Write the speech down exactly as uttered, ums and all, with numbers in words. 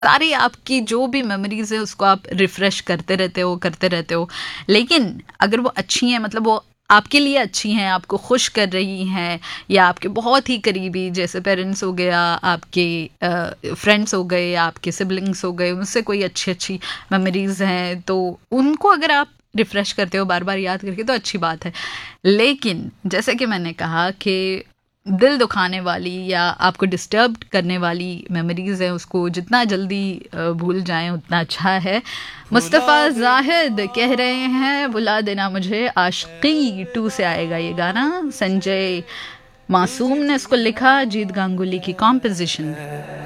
सारी आपकी जो भी मेमोरीज़ है उसको आप रिफ्रेश करते रहते हो, करते रहते हो। लेकिन अगर वो अच्छी हैं, मतलब वो आपके लिए अच्छी हैं, आपको खुश कर रही हैं, या आपके बहुत ही करीबी जैसे पेरेंट्स हो गया, आपके अ, फ्रेंड्स हो गए, आपके सिबलिंग्स हो गए, उनसे कोई अच्छी-अच्छी मेमोरीज़ हैं, तो उनको अगर आप रिफ्रेश करते हो बार-बार याद करके तो अच्छी बात है। लेकिन जैसे कि मैंने कहा कि दिल दुखाने वाली या आपको डिस्टर्ब करने वाली मेमोरीज़ हैं, उसको जितना जल्दी अ, भूल जाएँ उतना अच्छा है। मुस्तफ़ा ज़ाहिद कह रहे हैं बुला देना मुझे, आशिकी टू से आएगा ये गाना। संजय मासूम ने इसको लिखा, जीत गांगुली की कॉम्पोजिशन।